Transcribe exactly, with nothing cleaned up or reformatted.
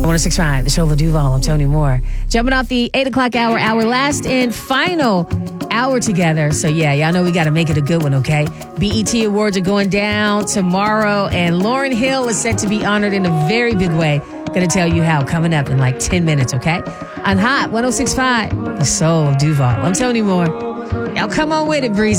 one oh six point five, the Show with Duval. I'm Tony Moore. Jumping off the eight o'clock hour, our last and final hour together. So, yeah, y'all know we got to make it a good one, okay? B E T Awards are going down tomorrow, and Lauryn Hill is set to be honored in a very big way. Going to tell you how coming up in like ten minutes, okay? On Hot one oh six point five, the Soul of Duval. I'm Tony Moore. Y'all come on with it, Breezy.